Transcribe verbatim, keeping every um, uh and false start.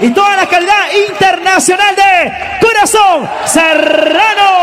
y toda la calidad internacional de Corazón Serrano.